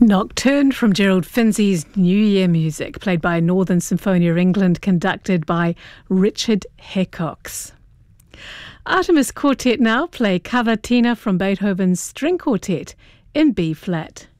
Nocturne from Gerald Finzi's New Year music, played by Northern Symphonia England, conducted by Richard Heckox. Artemis Quartet now play Cavatina from Beethoven's String Quartet in B-flat.